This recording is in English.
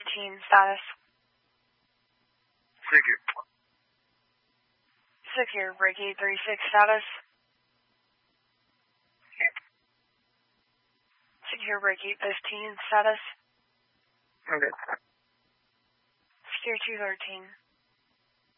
status. Secure. Secure, break 836 status. Secure, break 815 status. Okay. Secure 213.